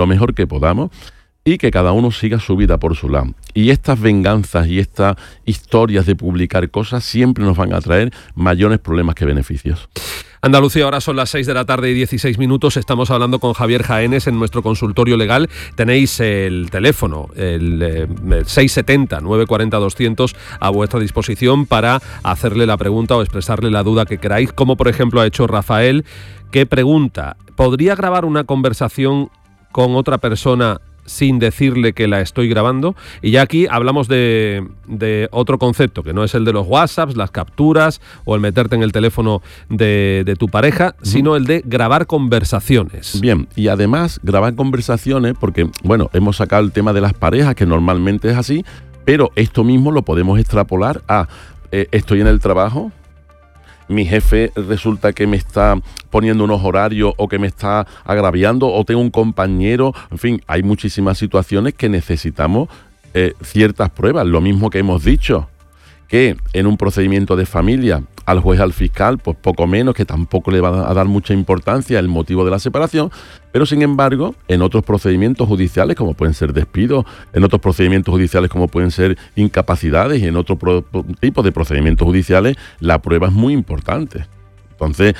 lo mejor que podamos y que cada uno siga su vida por su lado. Y estas venganzas y estas historias de publicar cosas siempre nos van a traer mayores problemas que beneficios. Andalucía, ahora son las 6 de la tarde y 16 minutos. Estamos hablando con Javier Jaénes en nuestro consultorio legal. Tenéis el teléfono, el 670-940-200 a vuestra disposición para hacerle la pregunta o expresarle la duda que queráis, como por ejemplo ha hecho Rafael, que pregunta: ¿podría grabar una conversación con otra persona sin decirle que la estoy grabando? Y ya aquí hablamos de otro concepto, que no es el de los WhatsApps, las capturas o el meterte en el teléfono de tu pareja, sino el de grabar conversaciones. Bien, y además grabar conversaciones, porque, bueno, hemos sacado el tema de las parejas, que normalmente es así, pero esto mismo lo podemos extrapolar a estoy en el trabajo, mi jefe resulta que me está poniendo unos horarios o que me está agraviando, o tengo un compañero, en fin, hay muchísimas situaciones que necesitamos ciertas pruebas. Lo mismo que hemos dicho, que en un procedimiento de familia al juez, al fiscal, pues poco menos, que tampoco le va a dar mucha importancia el motivo de la separación, pero sin embargo, en otros procedimientos judiciales, como pueden ser despidos, en otros procedimientos judiciales como pueden ser incapacidades, y en otro tipo de procedimientos judiciales, la prueba es muy importante. Entonces,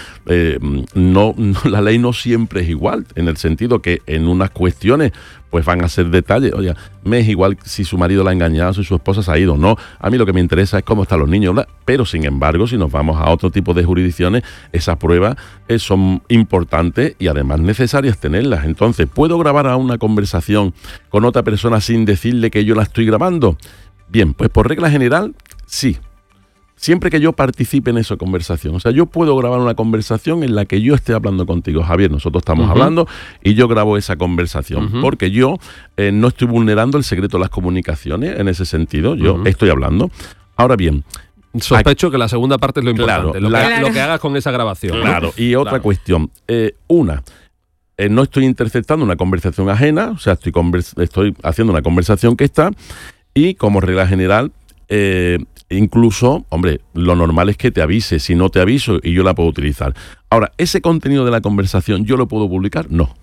la ley no siempre es igual, en el sentido que en unas cuestiones pues van a ser detalles. Oye, me es igual si su marido la ha engañado, si su esposa se ha ido o no. A mí lo que me interesa es cómo están los niños, ¿verdad? Pero sin embargo, si nos vamos a otro tipo de jurisdicciones, esas pruebas son importantes y además necesarias tenerlas. Entonces, ¿puedo grabar a una conversación con otra persona sin decirle que yo la estoy grabando? Bien, pues por regla general, sí. Siempre que yo participe en esa conversación. O sea, yo puedo grabar una conversación en la que yo esté hablando contigo, Javier. Nosotros estamos hablando y yo grabo esa conversación. Porque yo no estoy vulnerando el secreto de las comunicaciones en ese sentido. Yo estoy hablando. Ahora bien, sospecho que la segunda parte es lo importante. Claro, lo que hagas con esa grabación. Claro. Y otra cuestión. No estoy interceptando una conversación ajena. O sea, estoy haciendo una conversación que está. Y como regla general, incluso, hombre, lo normal es que te avise. Si no te aviso y yo la puedo utilizar. Ahora, ¿ese contenido de la conversación yo lo puedo publicar? No.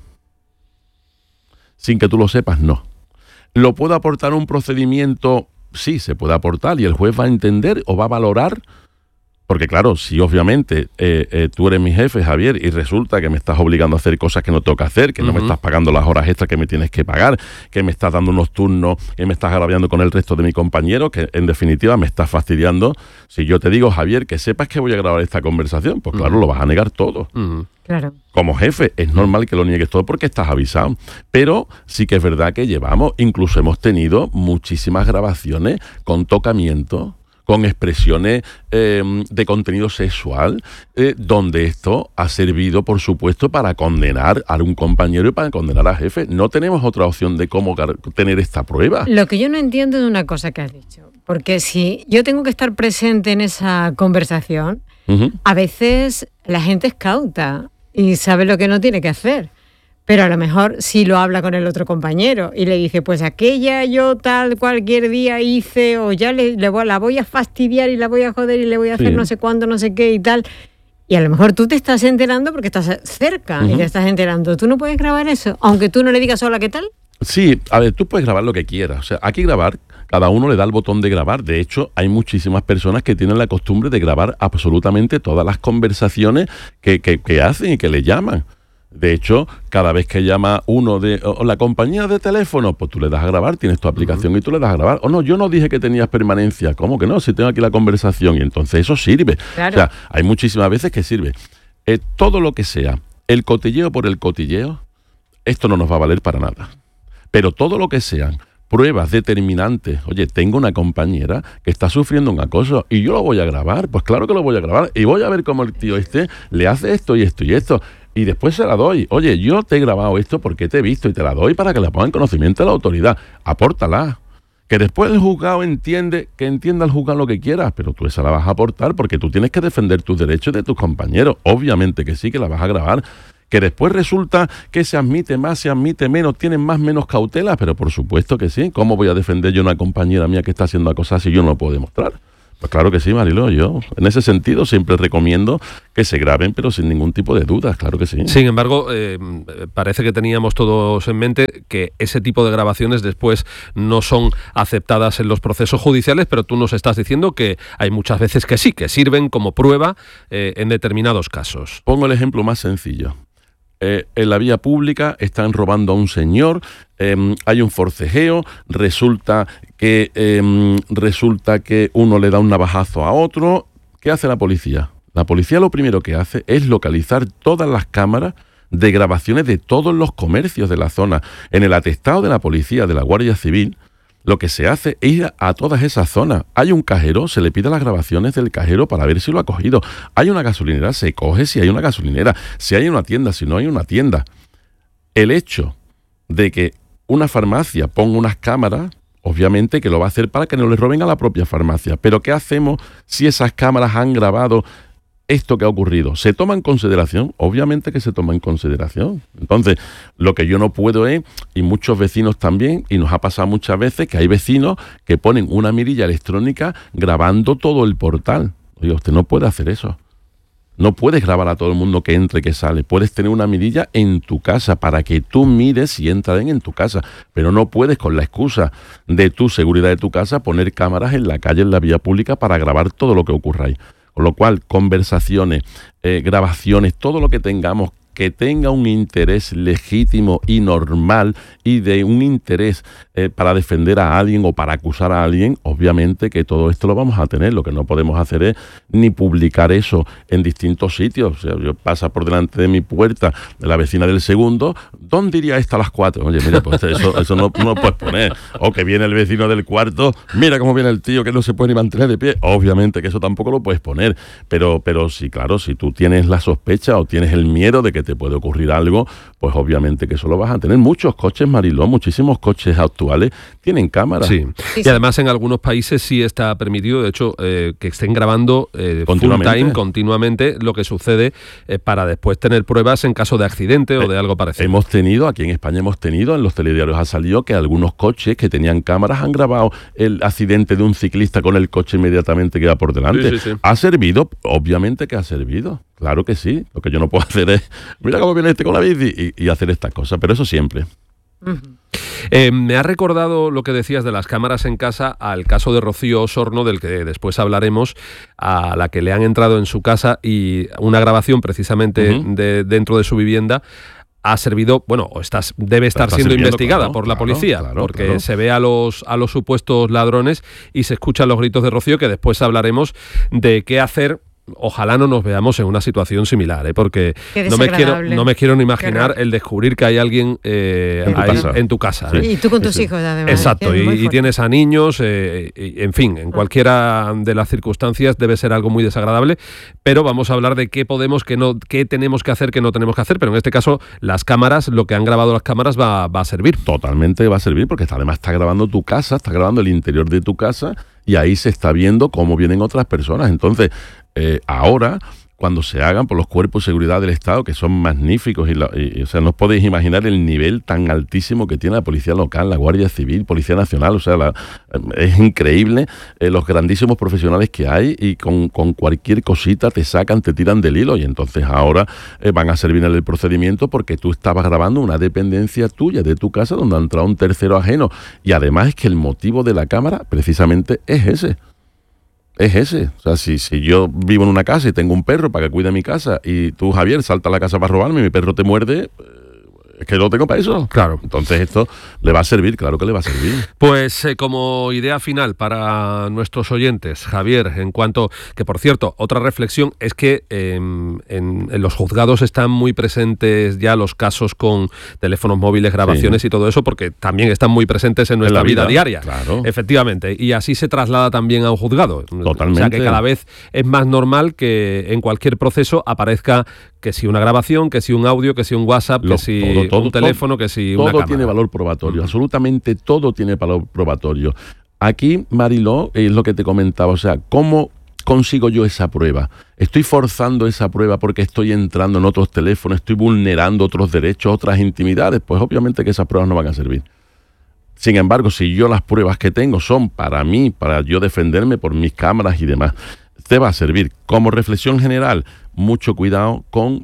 Sin que tú lo sepas, no. ¿Lo puedo aportar a un procedimiento? Sí, se puede aportar y el juez va a entender o va a valorar. Porque claro, si obviamente tú eres mi jefe, Javier, y resulta que me estás obligando a hacer cosas que no tengo que hacer, que no me estás pagando las horas extras que me tienes que pagar, que me estás dando unos turnos, que me estás agraviando con el resto de mis compañeros, que en definitiva me estás fastidiando. Si yo te digo, Javier, que sepas que voy a grabar esta conversación, pues claro, lo vas a negar todo. Claro. Como jefe, es normal que lo niegues todo porque estás avisado. Pero sí que es verdad que incluso hemos tenido muchísimas grabaciones con tocamiento, con expresiones de contenido sexual, donde esto ha servido, por supuesto, para condenar a un compañero y para condenar al jefe. No tenemos otra opción de cómo tener esta prueba. Lo que yo no entiendo es una cosa que has dicho, porque si yo tengo que estar presente en esa conversación, a veces la gente es cauta y sabe lo que no tiene que hacer. Pero a lo mejor sí lo habla con el otro compañero y le dice, pues aquella yo tal cualquier día hice, o ya la voy a fastidiar y la voy a joder y le voy a hacer no sé cuándo, no sé qué y tal. Y a lo mejor tú te estás enterando porque estás cerca y te estás enterando. ¿Tú no puedes grabar eso? Aunque tú no le digas hola, ¿qué tal? Sí, a ver, tú puedes grabar lo que quieras. O sea, aquí grabar, cada uno le da el botón de grabar. De hecho, hay muchísimas personas que tienen la costumbre de grabar absolutamente todas las conversaciones que hacen y que le llaman. De hecho, cada vez que llama uno de la compañía de teléfono, pues tú le das a grabar, tienes tu aplicación y tú le das a grabar. O no, yo no dije que tenías permanencia. ¿Cómo que no? Si tengo aquí la conversación. Y entonces eso sirve. Claro. O sea, hay muchísimas veces que sirve. Todo lo que sea el cotilleo por el cotilleo, esto no nos va a valer para nada. Pero todo lo que sean pruebas determinantes, oye, tengo una compañera que está sufriendo un acoso y yo lo voy a grabar, pues claro que lo voy a grabar y voy a ver cómo el tío le hace esto y esto y esto. Y después se la doy. Oye, yo te he grabado esto porque te he visto y te la doy para que la ponga en conocimiento de la autoridad. Apórtala. Que después el juzgado entienda el juzgado lo que quieras, pero tú esa la vas a aportar porque tú tienes que defender tus derechos de tus compañeros. Obviamente que sí, que la vas a grabar. Que después resulta que se admite más, se admite menos, tienen más menos cautelas, pero por supuesto que sí. ¿Cómo voy a defender yo a una compañera mía que está haciendo cosas si yo no lo puedo demostrar? Pues claro que sí, Mariló. Yo en ese sentido siempre recomiendo que se graben, pero sin ningún tipo de dudas, claro que sí. Sin embargo, parece que teníamos todos en mente que ese tipo de grabaciones después no son aceptadas en los procesos judiciales, pero tú nos estás diciendo que hay muchas veces que sí, que sirven como prueba en determinados casos. Pongo el ejemplo más sencillo. En la vía pública están robando a un señor, hay un forcejeo, resulta que uno le da un navajazo a otro. ¿Qué hace la policía? La policía lo primero que hace es localizar todas las cámaras de grabaciones de todos los comercios de la zona. En el atestado de la policía, de la Guardia Civil, lo que se hace es ir a todas esas zonas. Hay un cajero, se le pide las grabaciones del cajero para ver si lo ha cogido. Hay una gasolinera, se coge si hay una gasolinera. Si hay una tienda, si no hay una tienda. El hecho de que una farmacia ponga unas cámaras, obviamente que lo va a hacer para que no le roben a la propia farmacia. Pero ¿qué hacemos si esas cámaras han grabado esto que ha ocurrido? ¿Se toma en consideración? Obviamente que se toma en consideración. Entonces, lo que yo no puedo es, y muchos vecinos también, y nos ha pasado muchas veces, que hay vecinos que ponen una mirilla electrónica grabando todo el portal. Oye, usted no puede hacer eso. No puedes grabar a todo el mundo que entre y que sale. Puedes tener una mirilla en tu casa para que tú mires si entra en tu casa. Pero no puedes, con la excusa de tu seguridad de tu casa, poner cámaras en la calle, en la vía pública, para grabar todo lo que ocurra ahí. Con lo cual, conversaciones, grabaciones, todo lo que tengamos que tenga un interés legítimo y normal y de un interés para defender a alguien o para acusar a alguien, obviamente que todo esto lo vamos a tener. Lo que no podemos hacer es ni publicar eso en distintos sitios. O sea, yo pasa por delante de mi puerta de la vecina del segundo, ¿dónde iría esta a las 4? Oye, mira, pues eso no lo puedes poner. O que viene el vecino del cuarto, mira cómo viene el tío que no se puede ni mantener de pie. Obviamente que eso tampoco lo puedes poner. Pero sí, claro, si tú tienes la sospecha o tienes el miedo de que te puede ocurrir algo, pues obviamente que eso lo vas a tener. Muchos coches, Mariló, muchísimos coches actuales tienen cámaras. Sí. Y además en algunos países sí está permitido, de hecho, que estén grabando full time, continuamente, lo que sucede para después tener pruebas en caso de accidente o de algo parecido. Aquí en España hemos tenido, en los telediarios ha salido que algunos coches que tenían cámaras han grabado el accidente de un ciclista con el coche inmediatamente que va por delante. Sí. ¿Ha servido? Obviamente que ha servido. Claro que sí. Lo que yo no puedo hacer es, mira cómo viene este con la bici y hacer estas cosas, pero eso siempre. Me ha recordado lo que decías de las cámaras en casa al caso de Rocío Osorno, del que después hablaremos, a la que le han entrado en su casa y una grabación precisamente dentro de su vivienda ha servido, debe estar siendo investigada por la policía, porque se ve a los supuestos ladrones y se escuchan los gritos de Rocío, que después hablaremos de qué hacer. Ojalá no nos veamos en una situación similar, porque no me quiero ni imaginar el descubrir que hay alguien en tu casa. Sí. Y tú con tus hijos, además. Exacto, y tienes a niños, en fin, en cualquiera de las circunstancias debe ser algo muy desagradable, pero vamos a hablar de qué tenemos que hacer, qué no tenemos que hacer, pero en este caso las cámaras, lo que han grabado las cámaras va a servir. Totalmente va a servir, porque además está grabando tu casa, está grabando el interior de tu casa, y ahí se está viendo cómo vienen otras personas. Entonces, ahora, cuando se hagan por los cuerpos de seguridad del Estado, que son magníficos, o sea, no os podéis imaginar el nivel tan altísimo que tiene la Policía Local, la Guardia Civil, Policía Nacional, o sea, es increíble los grandísimos profesionales que hay, y con cualquier cosita te sacan, te tiran del hilo, y entonces ahora van a servir en el procedimiento porque tú estabas grabando una dependencia tuya de tu casa donde ha entrado un tercero ajeno, y además es que el motivo de la cámara precisamente es ese. O sea, si yo vivo en una casa y tengo un perro para que cuide mi casa y tú, Javier, saltas a la casa para robarme y mi perro te muerde, es que no tengo para eso. Claro. Entonces esto le va a servir, claro que le va a servir. Pues como idea final para nuestros oyentes, Javier, en cuanto que, por cierto, otra reflexión es que en los juzgados están muy presentes ya los casos con teléfonos móviles, grabaciones y todo eso, porque también están muy presentes en nuestra vida diaria. Claro. Efectivamente. Y así se traslada también a un juzgado. Totalmente. O sea que cada vez es más normal que en cualquier proceso aparezca que si una grabación, que si un audio, que si un WhatsApp, que si un teléfono, que si una cámara. Todo tiene valor probatorio, absolutamente todo tiene valor probatorio. Aquí, Mariló, es lo que te comentaba, o sea, ¿cómo consigo yo esa prueba? ¿Estoy forzando esa prueba porque estoy entrando en otros teléfonos, estoy vulnerando otros derechos, otras intimidades? Pues obviamente que esas pruebas no van a servir. Sin embargo, si yo las pruebas que tengo son para mí, para yo defenderme por mis cámaras y demás, te va a servir. Como reflexión general, mucho cuidado con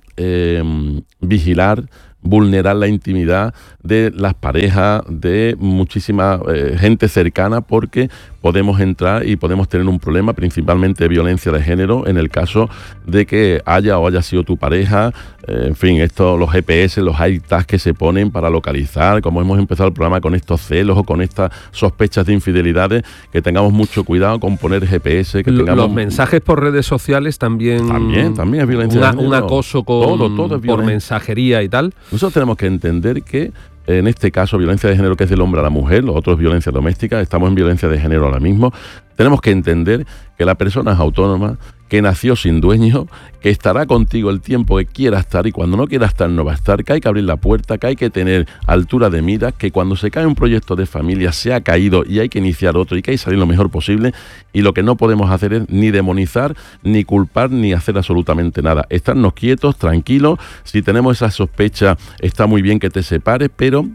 vigilar, vulnerar la intimidad de las parejas, de muchísima gente cercana, porque podemos entrar y podemos tener un problema, principalmente de violencia de género, en el caso de que haya sido tu pareja. En fin, los GPS, los AirTags que se ponen para localizar, como hemos empezado el programa con estos celos o con estas sospechas de infidelidades, que tengamos mucho cuidado con poner GPS, que tengamos... Los mensajes por redes sociales también es violencia de género. Un acoso todo por mensajería y tal. Nosotros tenemos que entender que en este caso, violencia de género, que es del hombre a la mujer, los otros violencia doméstica, estamos en violencia de género ahora mismo. Tenemos que entender que la persona es autónoma, que nació sin dueño, que estará contigo el tiempo que quiera estar, y cuando no quiera estar no va a estar, que hay que abrir la puerta, que hay que tener altura de miras, que cuando se cae un proyecto de familia se ha caído y hay que iniciar otro, y que hay que salir lo mejor posible, y lo que no podemos hacer es ni demonizar, ni culpar, ni hacer absolutamente nada. Estarnos quietos, tranquilos. Si tenemos esa sospecha, está muy bien que te separes, pero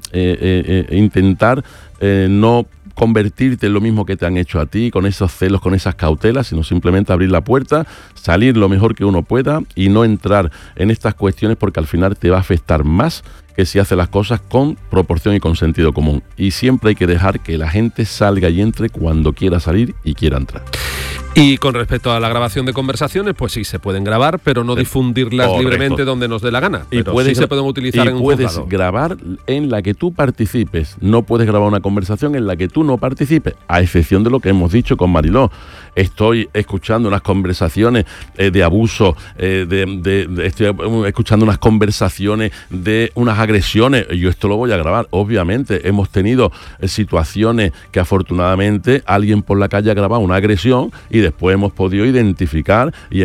intentar no convertirte en lo mismo que te han hecho a ti, con esos celos, con esas cautelas, sino simplemente abrir la puerta, salir lo mejor que uno pueda y no entrar en estas cuestiones, porque al final te va a afectar más que si hace las cosas con proporción y con sentido común. Y siempre hay que dejar que la gente salga y entre cuando quiera salir y quiera entrar. Y con respecto a la grabación de conversaciones, pues sí, se pueden grabar, pero no difundirlas libremente donde nos dé la gana. Pero sí se pueden utilizar en un juzgado. Y puedes grabar en la que tú participes. No puedes grabar una conversación en la que tú no participes, a excepción de lo que hemos dicho con Mariló. Estoy escuchando unas conversaciones de abuso, estoy escuchando unas conversaciones de unas agresiones. Yo esto lo voy a grabar. Obviamente hemos tenido situaciones que afortunadamente alguien por la calle ha grabado una agresión y después hemos podido identificar y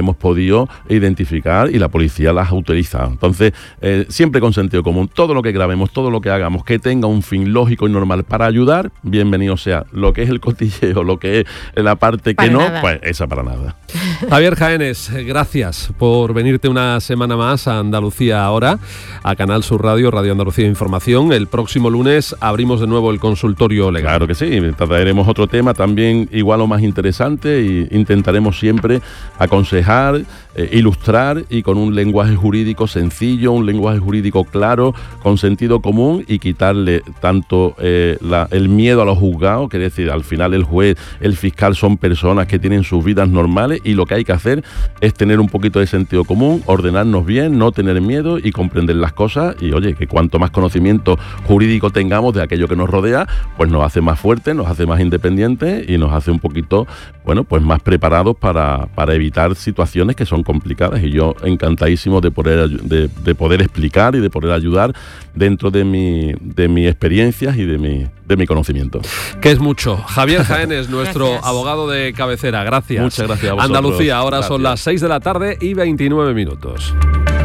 la policía las ha utilizado. Entonces, siempre con sentido común, todo lo que grabemos, todo lo que hagamos, que tenga un fin lógico y normal para ayudar, bienvenido sea. Lo que es el cotilleo, lo que es la parte que no, pues esa para nada. Javier Jaénes, gracias por venirte una semana más a Andalucía Ahora, a Canal Sur Radio, Radio Andalucía Información. El próximo lunes abrimos de nuevo el consultorio legal. Claro que sí, traeremos otro tema también igual o más interesante, y intentaremos siempre aconsejar, ilustrar, y con un lenguaje jurídico sencillo, un lenguaje jurídico claro, con sentido común, y quitarle tanto el miedo a los juzgados, que es decir, al final el juez, el fiscal son personas que tienen sus vidas normales, y lo que hay que hacer es tener un poquito de sentido común, ordenarnos bien, no tener miedo y comprender las cosas. Y oye, que cuanto más conocimiento jurídico tengamos de aquello que nos rodea, pues nos hace más fuertes, nos hace más independientes y nos hace un poquito, pues más preparados para evitar situaciones que son complicadas. Y yo encantadísimo de poder explicar y de poder ayudar dentro de mis experiencias y de mi conocimiento. Que es mucho. Javier Jaénes, nuestro abogado de cabecera. Gracias. Muchas gracias a vosotros. Andalucía, ahora gracias. Son las 6 de la tarde y 29 minutos.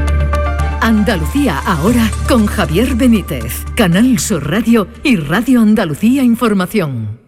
Andalucía Ahora con Javier Benítez, Canal Sur Radio y Radio Andalucía Información.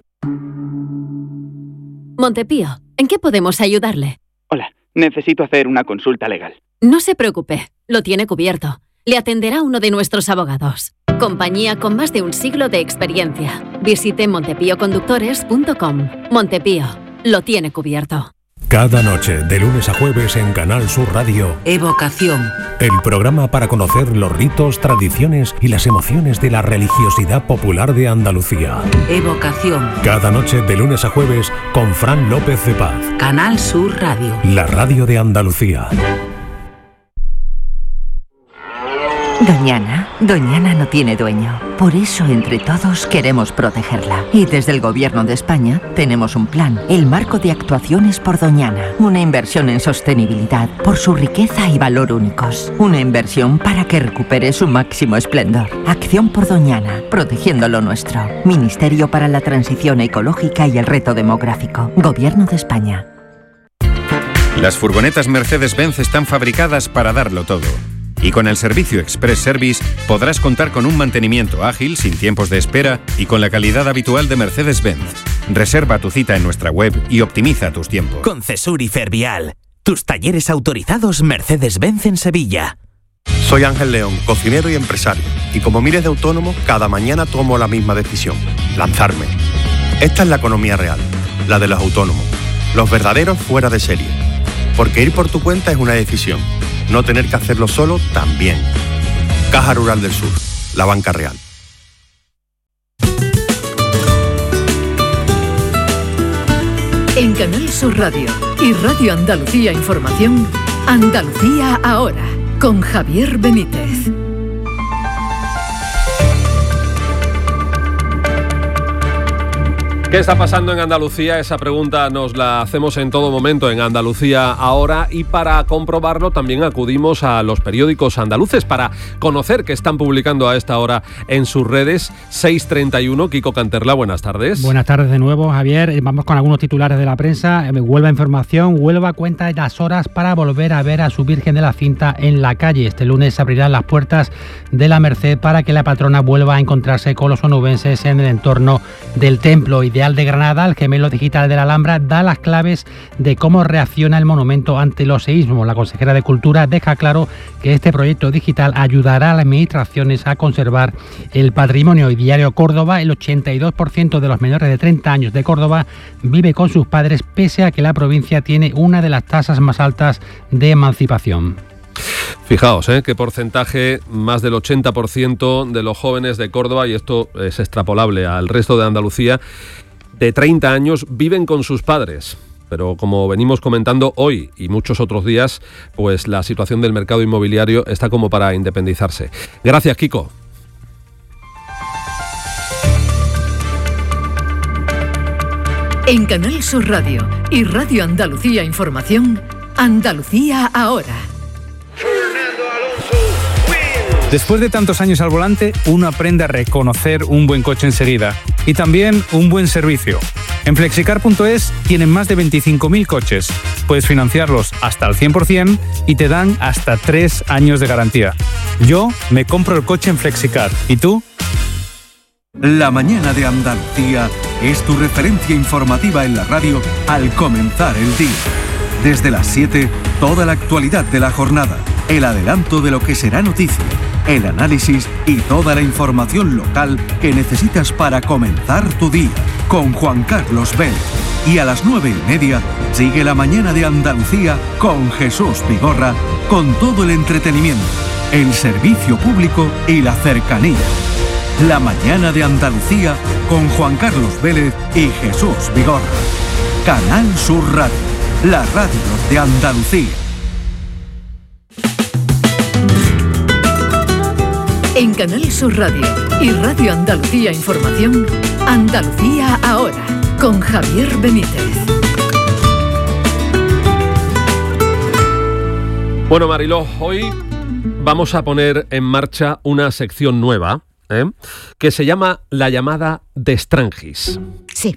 Montepío, ¿en qué podemos ayudarle? Hola, necesito hacer una consulta legal. No se preocupe, lo tiene cubierto. Le atenderá uno de nuestros abogados. Compañía con más de un siglo de experiencia. Visite montepíoconductores.com. Montepío, lo tiene cubierto. Cada noche, de lunes a jueves en Canal Sur Radio, Evocación. El programa para conocer los ritos, tradiciones y las emociones de la religiosidad popular de Andalucía. Evocación. Cada noche, de lunes a jueves, con Fran López de Paz. Canal Sur Radio. La radio de Andalucía. Doñana no tiene dueño. Por eso, entre todos, queremos protegerla. Y desde el Gobierno de España tenemos un plan, el Marco de Actuaciones por Doñana. Una inversión en sostenibilidad por su riqueza y valor únicos. Una inversión para que recupere su máximo esplendor. Acción por Doñana, protegiendo lo nuestro. Ministerio para la Transición Ecológica y el Reto Demográfico. Gobierno de España. Las furgonetas Mercedes-Benz están fabricadas para darlo todo. Y con el servicio Express Service podrás contar con un mantenimiento ágil, sin tiempos de espera y con la calidad habitual de Mercedes-Benz. Reserva tu cita en nuestra web y optimiza tus tiempos. Con Cesur y Fervial, tus talleres autorizados Mercedes-Benz en Sevilla. Soy Ángel León, cocinero y empresario. Y como miles de autónomos, cada mañana tomo la misma decisión: lanzarme. Esta es la economía real, la de los autónomos, los verdaderos fuera de serie. Porque ir por tu cuenta es una decisión, no tener que hacerlo solo también. Caja Rural del Sur, la banca real. En Canal Sur Radio y Radio Andalucía Información, Andalucía Ahora, con Javier Benítez. ¿Qué está pasando en Andalucía? Esa pregunta nos la hacemos en todo momento en Andalucía Ahora, y para comprobarlo también acudimos a los periódicos andaluces para conocer qué están publicando a esta hora en sus redes. 6:31, Kiko Canterla, buenas tardes. Buenas tardes de nuevo, Javier. Vamos con algunos titulares de la prensa. Huelva Información: Huelva cuenta las horas para volver a ver a su Virgen de la Cinta en la calle. Este lunes se abrirán las puertas de la Merced para que la patrona vuelva a encontrarse con los onubenses en el entorno del templo. Ideal de Granada, el gemelo digital de la Alhambra, da las claves de cómo reacciona el monumento ante los seísmos. La consejera de Cultura deja claro que este proyecto digital ayudará a las administraciones a conservar el patrimonio. Y Diario Córdoba: el 82% de los menores de 30 años de Córdoba vive con sus padres, pese a que la provincia tiene una de las tasas más altas de emancipación. Fijaos, qué porcentaje, más del 80% de los jóvenes de Córdoba, y esto es extrapolable al resto de Andalucía, de 30 años viven con sus padres. Pero como venimos comentando hoy y muchos otros días, pues la situación del mercado inmobiliario está como para independizarse. Gracias, Kiko. En Canal Sur Radio y Radio Andalucía Información, Andalucía Ahora. Después de tantos años al volante, uno aprende a reconocer un buen coche enseguida y también un buen servicio. En Flexicar.es tienen más de 25.000 coches. Puedes financiarlos hasta el 100% y te dan hasta 3 años de garantía. Yo me compro el coche en Flexicar. ¿Y tú? La mañana de Andalucía es tu referencia informativa en la radio al comenzar el día. Desde las 7, toda la actualidad de la jornada, el adelanto de lo que será noticia, el análisis y toda la información local que necesitas para comenzar tu día, con Juan Carlos Vélez. Y a las 9:30 sigue la mañana de Andalucía con Jesús Vigorra, con todo el entretenimiento, el servicio público y la cercanía. La mañana de Andalucía con Juan Carlos Vélez y Jesús Vigorra. Canal Sur Radio, la radio de Andalucía. En Canal Sur Radio y Radio Andalucía Información, Andalucía Ahora, con Javier Benítez. Bueno, Mariló, hoy vamos a poner en marcha una sección nueva, que se llama La llamada de Strangis. Sí.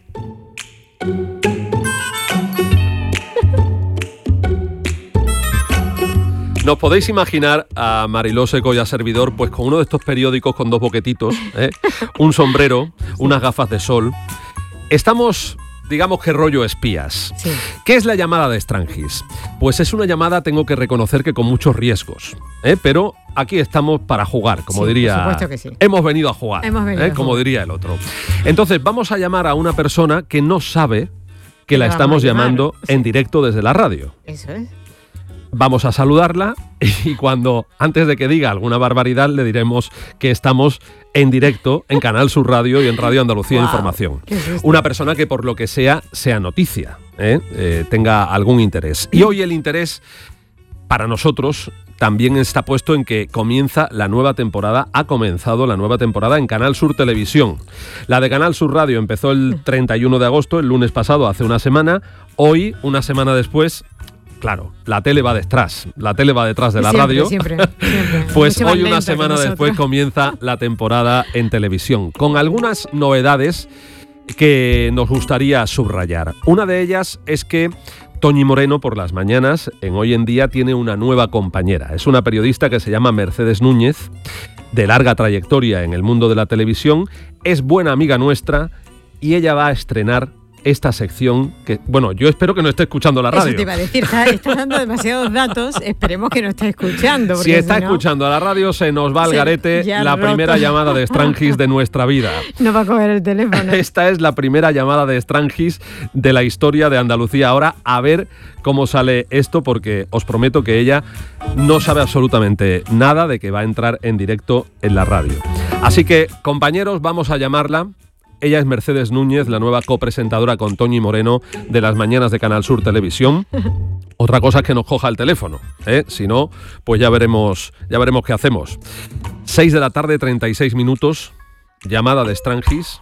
¿Nos podéis imaginar a Mariló Seco y a servidor pues con uno de estos periódicos con 2 boquetitos, un sombrero, unas gafas de sol? Estamos, digamos que rollo espías. Sí. ¿Qué es la llamada de Strangis? Pues es una llamada, tengo que reconocer que con muchos riesgos, pero aquí estamos para jugar, como diría. Por supuesto que sí. Hemos venido a jugar, Hemos venido a como jugar. diría el otro. Entonces vamos a llamar a una persona que no sabe que la vamos estamos a llamar, llamando en directo desde la radio. Eso es. Vamos a saludarla y antes de que diga alguna barbaridad, le diremos que estamos en directo en Canal Sur Radio y en Radio Andalucía Información. Una persona que por lo que sea noticia, tenga algún interés. Y hoy el interés para nosotros también está puesto en que comienza la nueva temporada, ha comenzado la nueva temporada en Canal Sur Televisión. La de Canal Sur Radio empezó el 31 de agosto, el lunes pasado, hace una semana. Hoy, una semana después, claro, la tele va detrás de la radio. Siempre. Pues mucho más hoy, una lenta semana que después, nosotros. comienza la temporada en televisión, con algunas novedades que nos gustaría subrayar. Una de ellas es que Toñi Moreno, por las mañanas, en Hoy en Día, tiene una nueva compañera. Es una periodista que se llama Mercedes Núñez, de larga trayectoria en el mundo de la televisión, es buena amiga nuestra y ella va a estrenar esta sección que, bueno, yo espero que no esté escuchando la radio. Eso te iba a decir, está dando demasiados datos, esperemos que no esté escuchando. Si está escuchando a la radio, se nos va al garete la primera llamada de Strangis de nuestra vida. No va a coger el teléfono. Esta es la primera llamada de Strangis de la historia de Andalucía. Ahora, a ver cómo sale esto, porque os prometo que ella no sabe absolutamente nada de que va a entrar en directo en la radio. Así que, compañeros, vamos a llamarla. Ella es Mercedes Núñez, la nueva copresentadora con Toñi Moreno de las mañanas de Canal Sur Televisión. Otra cosa es que nos coja el teléfono, ¿eh? Si no, pues ya veremos qué hacemos. 6 de la tarde, 36 minutos. Llamada de Strangis.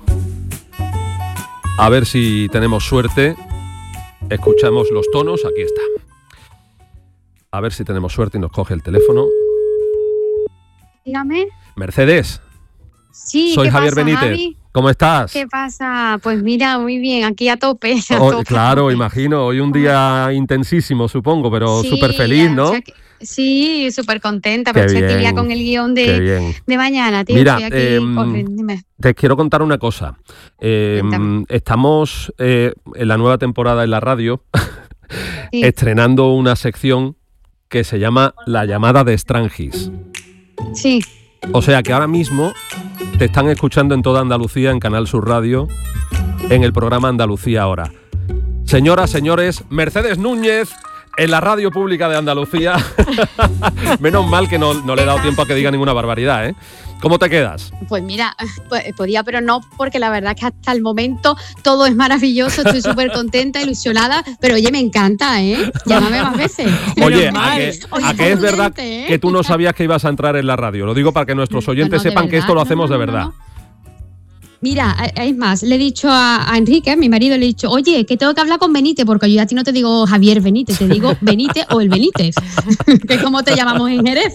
A ver si tenemos suerte. Escuchamos los tonos, aquí está. A ver si tenemos suerte y nos coge el teléfono. Dígame. Mercedes. Sí, soy ¿qué Javier pasa, Benítez. Javi? ¿Cómo estás? ¿Qué pasa? Pues mira, muy bien, aquí a tope. Claro, imagino. Hoy un día intensísimo, supongo, pero súper feliz, ¿no? O sea sí, súper contenta, Qué pero estoy bien, con el guión de mañana, tío. Mira, dime. te quiero contar una cosa. Estamos en la nueva temporada en la radio Sí. estrenando una sección que se llama La llamada de Strangis. Sí. O sea que ahora mismo te están escuchando en toda Andalucía, en Canal Sur Radio, en el programa Andalucía Ahora. Señoras, señores, Mercedes Núñez en la radio pública de Andalucía. Menos mal que no le he dado tiempo a que diga ninguna barbaridad, ¿eh? ¿Cómo te quedas? Pues mira, podía, pero no, porque la verdad es que hasta el momento todo es maravilloso, estoy súper contenta, ilusionada, pero oye, me encanta, ¿eh? Llámame más veces. Oye, ¿a que es verdad que tú no sabías que ibas a entrar en la radio? Lo digo para que nuestros oyentes sepan que esto lo hacemos de verdad. Mira, es más, le he dicho a Enrique, mi marido, le he dicho, oye, que tengo que hablar con Benítez, porque yo a ti no te digo Javier Benítez, te digo Benítez o el Benítez, que es como te llamamos en Jerez.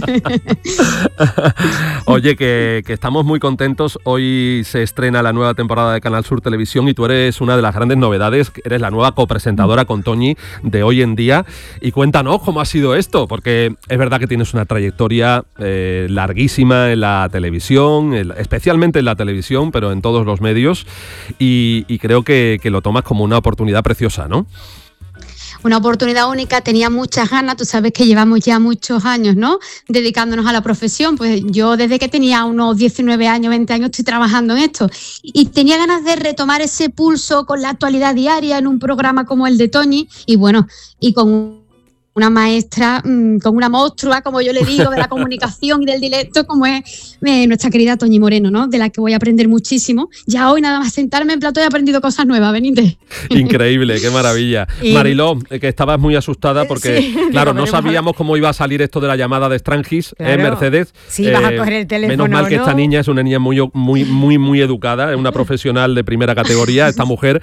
Oye, que estamos muy contentos. Hoy se estrena la nueva temporada de Canal Sur Televisión y tú eres una de las grandes novedades, eres la nueva copresentadora con Toñi de hoy en día. Y cuéntanos cómo ha sido esto, porque es verdad que tienes una trayectoria larguísima en la televisión, especialmente en la televisión, pero en todos los medios, y creo que lo tomas como una oportunidad preciosa, ¿no? Una oportunidad única, tenía muchas ganas, tú sabes que llevamos ya muchos años, ¿no?, dedicándonos a la profesión, pues yo desde que tenía unos 19 años, 20 años estoy trabajando en esto, y tenía ganas de retomar ese pulso con la actualidad diaria en un programa como el de Toñi, y bueno, y con una maestra, con una monstrua, como yo le digo, de la comunicación y del directo, como es nuestra querida Toñi Moreno, ¿no?, de la que voy a aprender muchísimo. Ya hoy nada más sentarme en plato he aprendido cosas nuevas, Benítez. Increíble, qué maravilla. Y Mariló, que estabas muy asustada porque, sí, claro, no sabíamos cómo iba a salir esto de la llamada de Strangis, claro. Mercedes. Sí, vas a coger el teléfono. Menos mal que esta niña es una niña muy educada, es una profesional de primera categoría, esta mujer,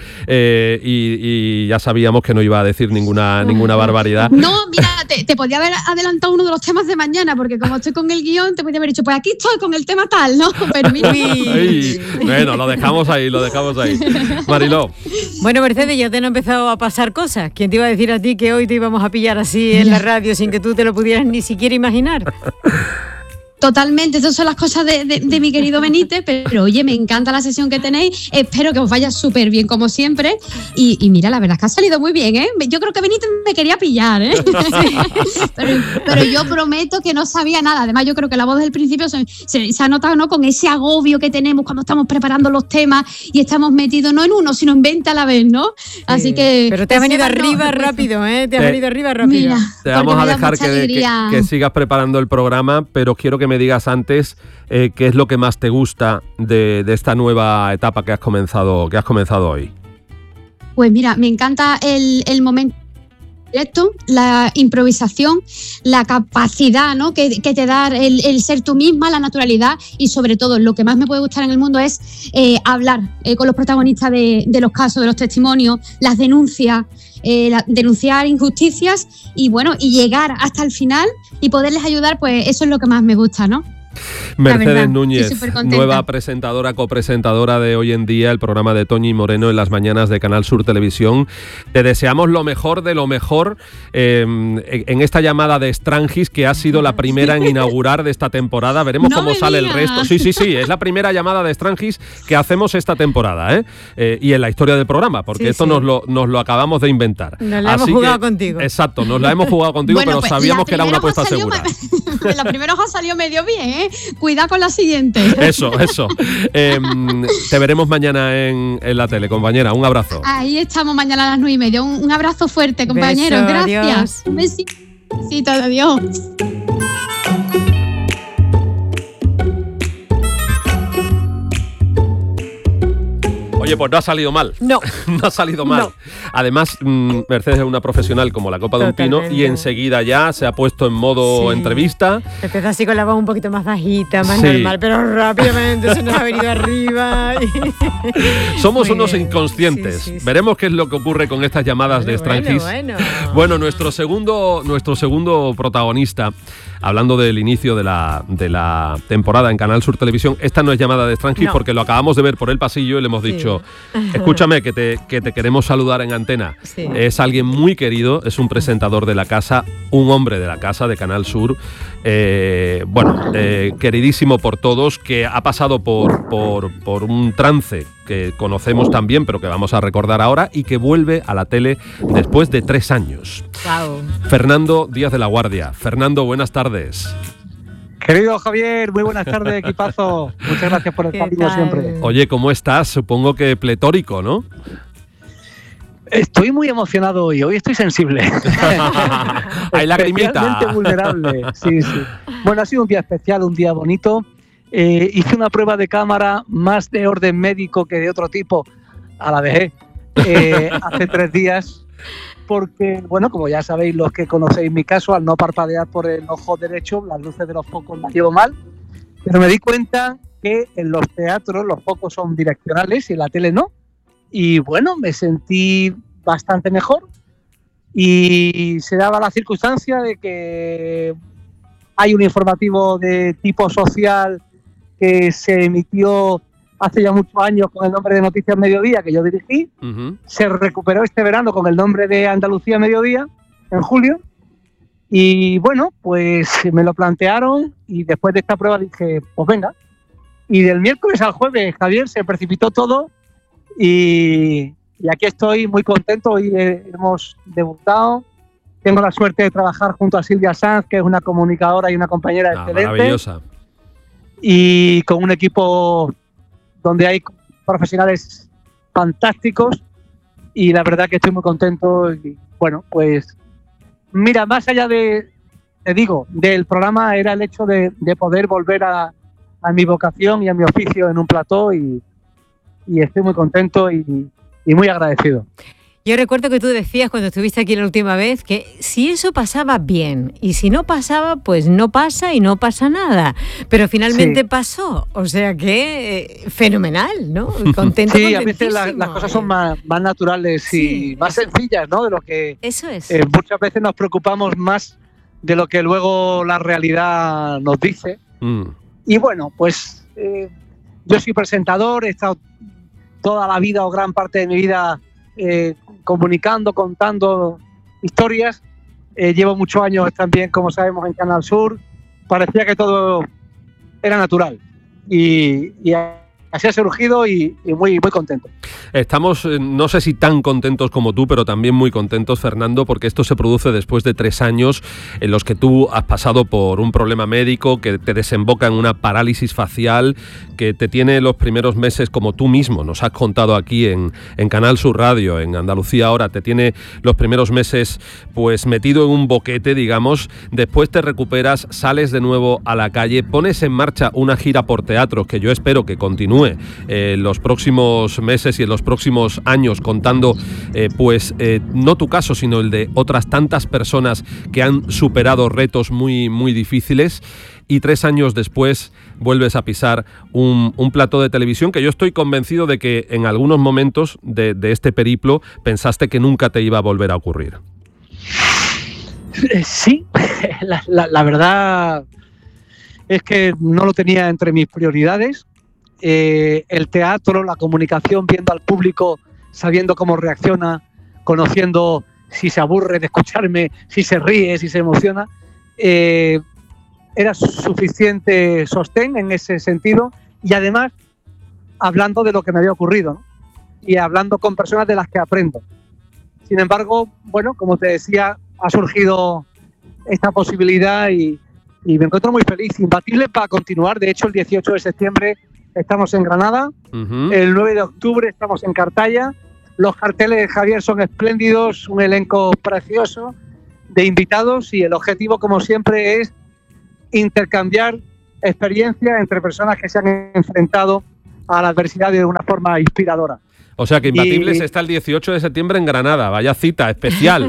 y ya sabíamos que no iba a decir ninguna barbaridad. No, mira, te podía haber adelantado uno de los temas de mañana, porque como estoy con el guión, te podía haber dicho, pues aquí estoy con el tema tal, ¿no? Pero mira. Bueno, lo dejamos ahí. Mariló. Bueno, Mercedes, ya te han empezado a pasar cosas. ¿Quién te iba a decir a ti que hoy te íbamos a pillar así en la radio sin que tú te lo pudieras ni siquiera imaginar? Totalmente, esas son las cosas de mi querido Benítez, pero oye, me encanta la sesión que tenéis, espero que os vaya súper bien como siempre, y mira, la verdad es que ha salido muy bien, ¿eh? Yo creo que Benítez me quería pillar, ¿eh? pero yo prometo que no sabía nada, además yo creo que la voz desde el principio se ha notado, ¿no?, con ese agobio que tenemos cuando estamos preparando los temas y estamos metidos no en uno, sino en 20 a la vez, ¿no? Así que... Pero te has venido arriba rápido, ¿eh? Te has venido arriba rápido. Mira, te vamos a dejar que sigas preparando el programa, pero quiero que me digas antes qué es lo que más te gusta de esta nueva etapa que has comenzado hoy. Pues mira, me encanta el momento directo, la improvisación, la capacidad, ¿no?, que te da el ser tú misma, la naturalidad, y sobre todo lo que más me puede gustar en el mundo es hablar con los protagonistas de los casos, de los testimonios, las denuncias, denunciar injusticias y bueno, y llegar hasta el final y poderles ayudar, pues eso es lo que más me gusta, ¿no? Mercedes Núñez, nueva presentadora, copresentadora de Hoy en Día, el programa de Toñi Moreno en las mañanas de Canal Sur Televisión. Te deseamos lo mejor de lo mejor en esta llamada de Strangis, que ha sido la primera en inaugurar de esta temporada. Veremos cómo sale el resto. Sí, es la primera llamada de Strangis que hacemos esta temporada, y en la historia del programa, porque esto nos lo acabamos de inventar. Nos la hemos jugado contigo. Exacto, nos la hemos jugado contigo, bueno, pero pues sabíamos que era una apuesta segura. La primera os ha salido medio bien, ¿eh? Cuidado con la siguiente. Eso. Te veremos mañana en la tele, compañera. Un abrazo. Ahí estamos mañana a las 9:30. Un abrazo fuerte, compañeros. Beso, gracias. adiós. Un besito, adiós. Oye, pues no ha salido mal. No. No ha salido mal. No. Además, Mercedes es una profesional como la copa de un pino y enseguida ya se ha puesto en modo entrevista. Empieza así con la voz un poquito más bajita, más normal, pero rápidamente se nos ha venido arriba. Somos unos inconscientes. Sí. Veremos qué es lo que ocurre con estas llamadas de Strangis. Bueno, nuestro segundo protagonista, hablando del inicio de la temporada en Canal Sur Televisión, esta no es llamada de Strangis porque lo acabamos de ver por el pasillo y le hemos dicho, escúchame, que te queremos saludar en antena. Sí. Es alguien muy querido, es un presentador de la casa, un hombre de la casa de Canal Sur, queridísimo por todos, que ha pasado por un trance que conocemos también, pero que vamos a recordar ahora, y que vuelve a la tele después de 3 años. Wow. Fernando Díaz de la Guardia. Fernando, buenas tardes. Querido Javier, muy buenas tardes, equipazo. Muchas gracias por el cariño siempre. Oye, ¿cómo estás? Supongo que pletórico, ¿no? Estoy muy emocionado hoy estoy sensible. Hay lagrimita. Especialmente vulnerable, sí. Bueno, ha sido un día especial, un día bonito. Hice una prueba de cámara más de orden médico que de otro tipo, a la vejez, hace 3 días. Porque, bueno, como ya sabéis los que conocéis mi caso, al no parpadear por el ojo derecho, las luces de los focos las llevo mal, pero me di cuenta que en los teatros los focos son direccionales y en la tele no. Y bueno, me sentí bastante mejor y se daba la circunstancia de que hay un informativo de tipo social que se emitió hace ya muchos años con el nombre de Noticias Mediodía, que yo dirigí. Se recuperó este verano con el nombre de Andalucía Mediodía, en julio. Y bueno, pues me lo plantearon y después de esta prueba dije, pues venga. Y del miércoles al jueves, Javier, se precipitó todo y aquí estoy muy contento. Hoy hemos debutado. Tengo la suerte de trabajar junto a Silvia Sanz, que es una comunicadora y una compañera excelente. Maravillosa. Y con un equipo donde hay profesionales fantásticos y la verdad que estoy muy contento. Y bueno, pues mira, más allá del programa, era el hecho de poder volver a mi vocación y a mi oficio en un plató y estoy muy contento y muy agradecido. Yo recuerdo que tú decías cuando estuviste aquí la última vez que si eso pasaba bien y si no pasaba, pues no pasa y no pasa nada. Pero finalmente pasó, o sea que fenomenal, ¿no? Contento. Sí, a veces las cosas son más naturales y más sencillas, ¿no? De lo que eso es. Muchas veces nos preocupamos más de lo que luego la realidad nos dice. Y bueno, pues yo soy presentador, he estado toda la vida o gran parte de mi vida comunicando, contando historias. Llevo muchos años también, como sabemos, en Canal Sur. Parecía que todo era natural y así ha surgido y muy contento. Estamos, no sé si tan contentos como tú, pero también muy contentos, Fernando, porque esto se produce después de 3 años en los que tú has pasado por un problema médico que te desemboca en una parálisis facial, que te tiene los primeros meses, como tú mismo nos has contado aquí en Canal Sur Radio, en Andalucía Ahora, te tiene los primeros meses pues metido en un boquete, digamos. Después te recuperas, sales de nuevo a la calle, pones en marcha una gira por teatros que yo espero que continúe los próximos meses y en los próximos años, contando no tu caso, sino el de otras tantas personas que han superado retos muy, muy difíciles. Y 3 años después vuelves a pisar un plató de televisión que yo estoy convencido de que en algunos momentos de este periplo pensaste que nunca te iba a volver a ocurrir. Sí, la verdad es que no lo tenía entre mis prioridades. El teatro, la comunicación, viendo al público, sabiendo cómo reacciona, conociendo si se aburre de escucharme, si se ríe, si se emociona, era suficiente sostén en ese sentido, y además hablando de lo que me había ocurrido, ¿no? Y hablando con personas de las que aprendo. Sin embargo, bueno, como te decía, ha surgido esta posibilidad y me encuentro muy feliz. Imbatible para continuar. De hecho, el 18 de septiembre estamos en Granada, el 9 de octubre estamos en Cartaya. Los carteles de Javier son espléndidos, un elenco precioso de invitados, y el objetivo, como siempre, es intercambiar experiencias entre personas que se han enfrentado a la adversidad de una forma inspiradora. O sea que Imbatibles está el 18 de septiembre en Granada. Vaya cita especial,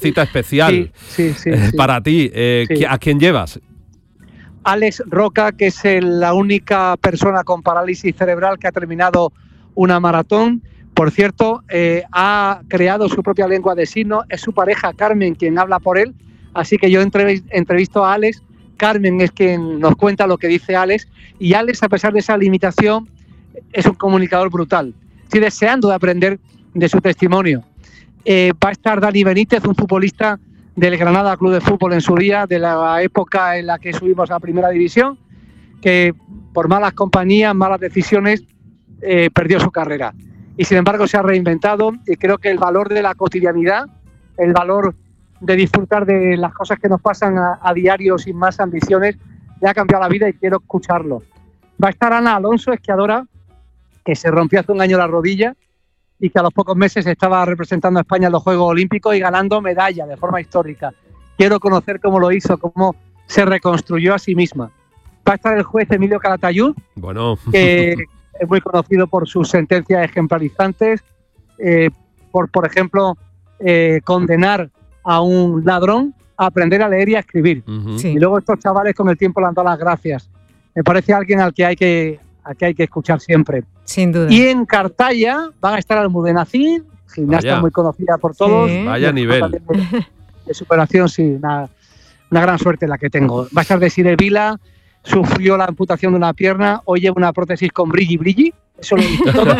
Sí, para ti. Sí. ¿A quién llevas? Alex Roca, que es la única persona con parálisis cerebral que ha terminado una maratón. Por cierto, ha creado su propia lengua de signos. Es su pareja Carmen quien habla por él. Así que yo entrevisto a Alex. Carmen es quien nos cuenta lo que dice Alex. Y Alex, a pesar de esa limitación, es un comunicador brutal. Estoy deseando de aprender de su testimonio. Va a estar Dani Benítez, un futbolista del Granada Club de Fútbol en su día, de la época en la que subimos a Primera División, que por malas compañías, malas decisiones, perdió su carrera. Y sin embargo se ha reinventado, y creo que el valor de la cotidianidad, el valor de disfrutar de las cosas que nos pasan a diario sin más ambiciones, le ha cambiado la vida y quiero escucharlo. Va a estar Ana Alonso, esquiadora, que se rompió hace un año la rodilla y que a los pocos meses estaba representando a España en los Juegos Olímpicos y ganando medalla de forma histórica. Quiero conocer cómo lo hizo, cómo se reconstruyó a sí misma. Va a estar el juez Emilio Calatayud, que es muy conocido por sus sentencias ejemplarizantes, por ejemplo, condenar a un ladrón a aprender a leer y a escribir. Sí. Y luego estos chavales con el tiempo le han dado las gracias. Me parece alguien al que hay que escuchar siempre. Sin duda. Y en Cartaya van a estar Almudena Cid, gimnasta muy conocida por todos. Sí. Vaya nivel. De superación, sí, una gran suerte la que tengo. Va a estar Desiree Vila, sufrió la amputación de una pierna, hoy lleva una prótesis con brilli, eso lo dice todo.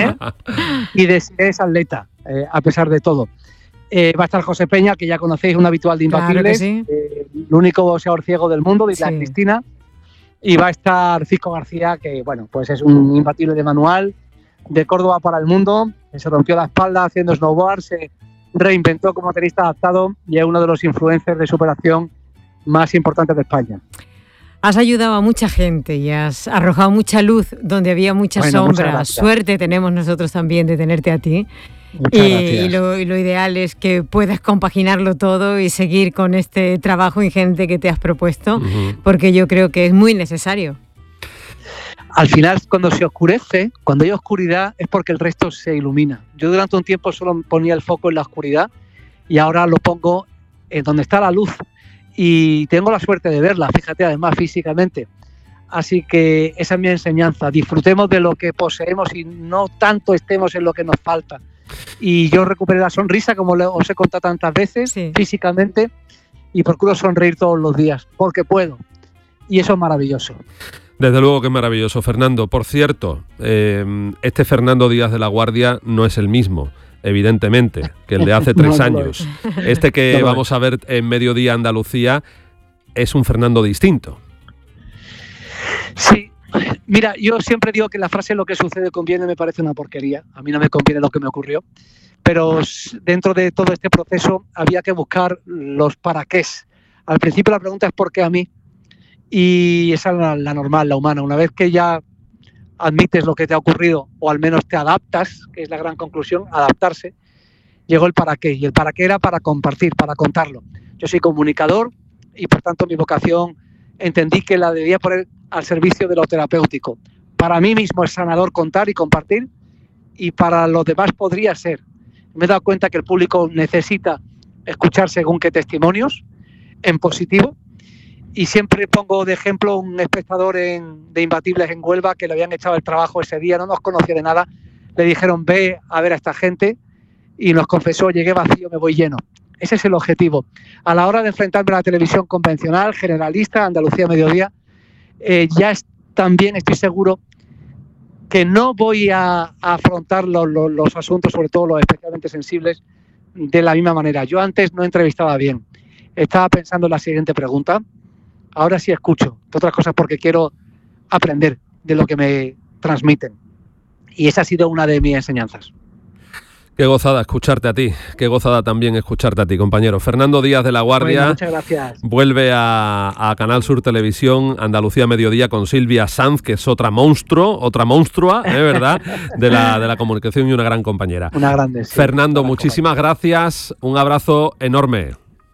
Y Desiree es atleta, a pesar de todo. Va a estar José Peña, que ya conocéis, un habitual de Imbatibles, claro que sí. el único boxeador ciego del mundo, de Isla Sí. Cristina. Y va a estar Cisco García, que bueno, pues es un imbatible de manual, de Córdoba para el mundo, que se rompió la espalda haciendo snowboard, se reinventó como tenista adaptado y es uno de los influencers de superación más importantes de España. Has ayudado a mucha gente y has arrojado mucha luz donde había mucha Bueno, muchas sombra. gracias. Suerte tenemos nosotros también de tenerte a ti. Muchas Y gracias. lo ideal es que puedas compaginarlo todo y seguir con este trabajo ingente que te has propuesto, porque yo creo que es muy necesario. Al final, cuando se oscurece, cuando hay oscuridad, es porque el resto se ilumina. Yo durante un tiempo solo ponía el foco en la oscuridad y ahora lo pongo en donde está la luz. Y tengo la suerte de verla, fíjate, además físicamente. Así que esa es mi enseñanza. Disfrutemos de lo que poseemos y no tanto estemos en lo que nos falta. Y yo recuperé la sonrisa, como os he contado tantas veces, físicamente, y procuro sonreír todos los días, porque puedo. Y eso es maravilloso. Desde luego que es maravilloso, Fernando. Por cierto, este Fernando Díaz de la Guardia no es el mismo, evidentemente, que el de hace 3 No, no lo años. Este que No lo vamos a ver en Mediodía Andalucía es un Fernando distinto. Sí, mira, yo siempre digo que la frase "lo que sucede conviene" me parece una porquería. A mí no me conviene lo que me ocurrió. Pero dentro de todo este proceso había que buscar los para qué. Al principio la pregunta es ¿por qué a mí? Y esa es la normal, la humana. Una vez que ya admites lo que te ha ocurrido, o al menos te adaptas, que es la gran conclusión, adaptarse, llegó el para qué. Y el para qué era para compartir, para contarlo. Yo soy comunicador y por tanto mi vocación entendí que la debía poner al servicio de lo terapéutico. Para mí mismo es sanador contar y compartir, y para los demás podría ser. Me he dado cuenta que el público necesita escuchar según qué testimonios, en positivo, y siempre pongo de ejemplo un espectador de Imbatibles en Huelva que le habían echado el trabajo ese día, no nos conocía de nada, le dijeron ve a ver a esta gente y nos confesó, llegué vacío, me voy lleno. Ese es el objetivo. A la hora de enfrentarme a la televisión convencional, generalista, Andalucía Mediodía, también estoy seguro que no voy a afrontar los asuntos, sobre todo los especialmente sensibles, de la misma manera. Yo antes no entrevistaba bien. Estaba pensando en la siguiente pregunta. Ahora sí escucho, entre otras cosas porque quiero aprender de lo que me transmiten. Y esa ha sido una de mis enseñanzas. Qué gozada escucharte a ti, qué gozada también escucharte a ti, compañero. Fernando Díaz de la Guardia. Bueno, muchas gracias. Vuelve a Canal Sur Televisión, Andalucía Mediodía, con Silvia Sanz, que es otra monstrua, ¿verdad? de la comunicación y una gran compañera. Una grande, sí. Fernando, muchísimas gracias, un abrazo enorme.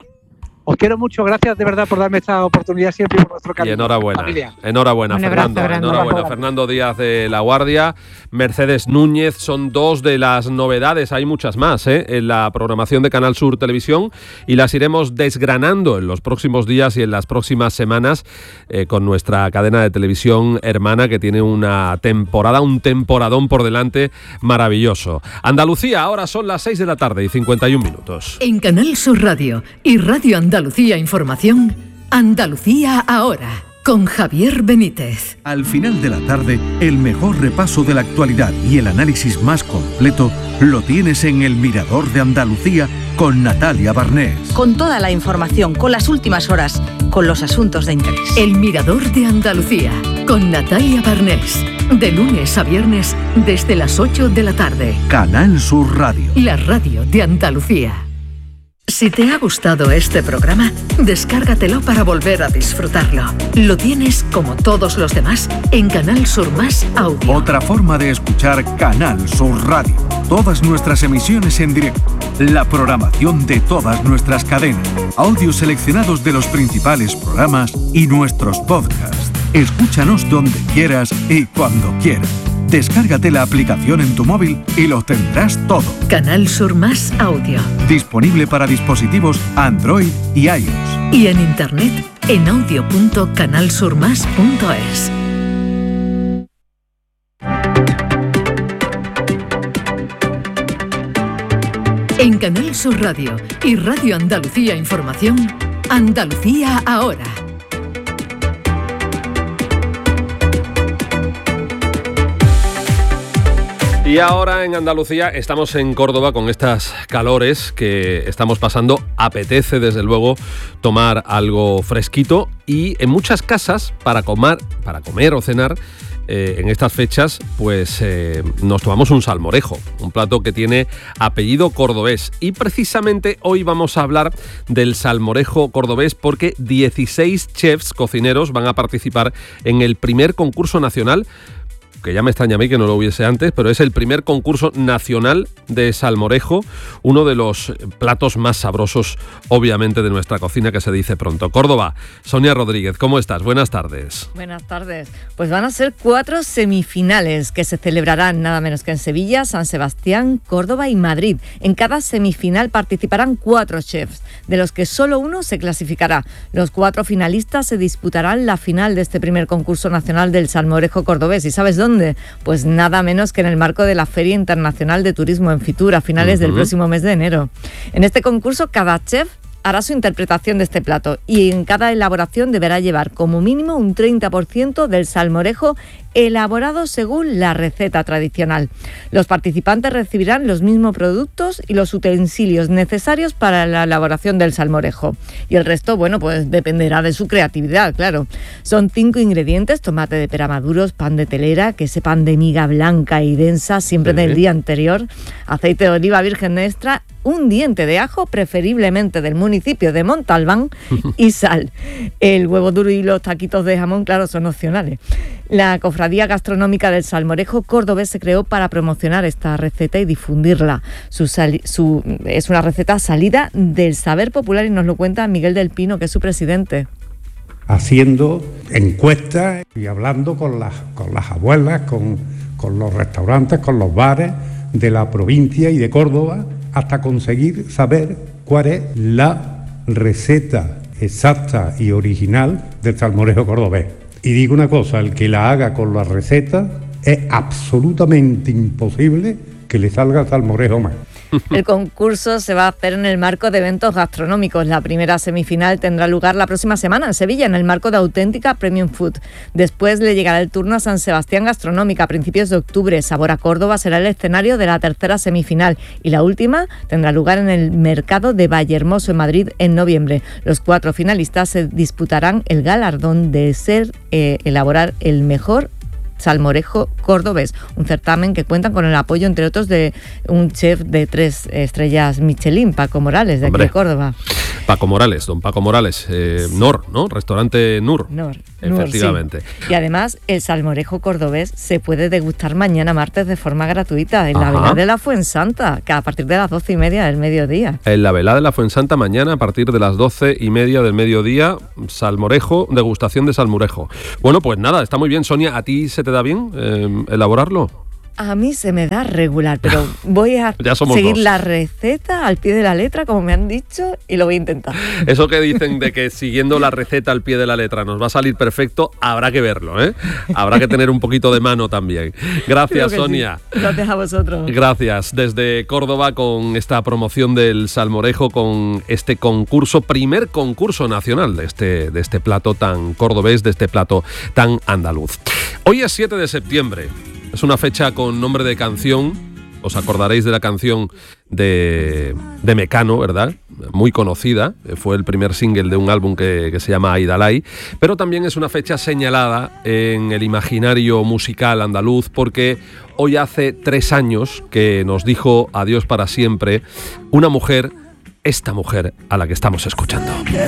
Os quiero mucho, gracias de verdad por darme esta oportunidad siempre por nuestro canal. Y enhorabuena, familia. Enhorabuena, Fernando. Enhorabuena, Fernando Díaz de la Guardia. Mercedes Núñez son dos de las novedades, hay muchas más en la programación de Canal Sur Televisión y las iremos desgranando en los próximos días y en las próximas semanas con nuestra cadena de televisión hermana, que tiene una temporada, un temporadón por delante maravilloso. Andalucía, ahora son las 6 de la tarde y 51 minutos. En Canal Sur Radio y Radio Andalucía Información, Andalucía ahora, con Javier Benítez. Al final de la tarde, el mejor repaso de la actualidad y el análisis más completo lo tienes en El Mirador de Andalucía con Natalia Barnés. Con toda la información, con las últimas horas, con los asuntos de interés. El Mirador de Andalucía, con Natalia Barnés. De lunes a viernes, desde las 8 de la tarde. Canal Sur Radio. La radio de Andalucía. Si te ha gustado este programa, descárgatelo para volver a disfrutarlo. Lo tienes, como todos los demás, en Canal Sur Más Audio. Otra forma de escuchar Canal Sur Radio. Todas nuestras emisiones en directo. La programación de todas nuestras cadenas. Audios seleccionados de los principales programas y nuestros podcasts. Escúchanos donde quieras y cuando quieras. Descárgate la aplicación en tu móvil y lo tendrás todo. Canal Sur Más Audio. Disponible para dispositivos Android y iOS. Y en internet en audio.canalsurmas.es. En Canal Sur Radio y Radio Andalucía Información, Andalucía ahora. Y ahora en Andalucía estamos en Córdoba con estas calores que estamos pasando. Apetece, desde luego, tomar algo fresquito y en muchas casas para comer o cenar en estas fechas, pues nos tomamos un salmorejo, un plato que tiene apellido cordobés. Y precisamente hoy vamos a hablar del salmorejo cordobés porque 16 chefs cocineros van a participar en el primer concurso nacional, que ya me extraña a mí que no lo hubiese antes, pero es el primer concurso nacional de salmorejo, uno de los platos más sabrosos, obviamente, de nuestra cocina, que se dice pronto. Córdoba, Sonia Rodríguez, ¿cómo estás? Buenas tardes. Buenas tardes. Pues van a ser 4 semifinales que se celebrarán nada menos que en Sevilla, San Sebastián, Córdoba y Madrid. En cada semifinal participarán 4 chefs, de los que solo uno se clasificará. Los 4 finalistas se disputarán la final de este primer concurso nacional del salmorejo cordobés. ¿Y sabes dónde? Pues nada menos que en el marco de la Feria Internacional de Turismo en Fitur a finales del próximo mes de enero. En este concurso cada chef hará su interpretación de este plato y en cada elaboración deberá llevar como mínimo un 30% del salmorejo elaborado según la receta tradicional. Los participantes recibirán los mismos productos y los utensilios necesarios para la elaboración del salmorejo. Y el resto, bueno, pues dependerá de su creatividad, claro. Son 5 ingredientes: tomate de pera maduros, pan de telera, que ese pan de miga blanca y densa, siempre del día anterior, aceite de oliva virgen extra, un diente de ajo, preferiblemente del municipio de Montalbán, y sal. El huevo duro y los taquitos de jamón, claro, son opcionales. La Cofradía Gastronómica del Salmorejo Cordobés se creó para promocionar esta receta y difundirla. Es una receta salida del saber popular y nos lo cuenta Miguel del Pino, que es su presidente. Haciendo encuestas y hablando con las abuelas, con los restaurantes, con los bares de la provincia y de Córdoba, hasta conseguir saber cuál es la receta exacta y original del salmorejo cordobés. Y digo una cosa, el que la haga con la receta es absolutamente imposible que le salga salmorejo mal. El concurso se va a hacer en el marco de eventos gastronómicos. La primera semifinal tendrá lugar la próxima semana en Sevilla, en el marco de Auténtica Premium Food. Después le llegará el turno a San Sebastián Gastronómica a principios de octubre. Sabor a Córdoba será el escenario de la tercera semifinal y la última tendrá lugar en el mercado de Vallehermoso en Madrid en noviembre. Los 4 finalistas se disputarán el galardón de elaborar el mejor salmorejo cordobés, un certamen que cuentan con el apoyo, entre otros, de un chef de 3 estrellas Michelin, Paco Morales, de aquí de Córdoba. Paco Morales, don Paco Morales, Nor, ¿no? Restaurante Nur. Efectivamente. Sí. Y además, el salmorejo cordobés se puede degustar mañana martes de forma gratuita en la velada de la Fuensanta, que a partir de las 12:30 del mediodía. En la velada de la Fuensanta mañana a partir de las 12:30 del mediodía, salmorejo, degustación de salmorejo. Bueno, pues nada, está muy bien. Sonia, ¿a ti se te da bien elaborarlo? A mí se me da regular, pero voy a seguir la receta al pie de la letra, como me han dicho, y lo voy a intentar. Eso que dicen de que siguiendo la receta al pie de la letra nos va a salir perfecto, habrá que verlo, ¿eh? Habrá que tener un poquito de mano también. Gracias, Sonia. Sí. Gracias a vosotros. Gracias. Desde Córdoba, con esta promoción del salmorejo, con este concurso, primer concurso nacional de este plato tan cordobés, de este plato tan andaluz. Hoy es 7 de septiembre. Es una fecha con nombre de canción. Os acordaréis de la canción de Mecano, ¿verdad? Muy conocida. Fue el primer single de un álbum que se llama Aidalay. Pero también es una fecha señalada en el imaginario musical andaluz porque hoy hace 3 años que nos dijo adiós para siempre una mujer, esta mujer a la que estamos escuchando.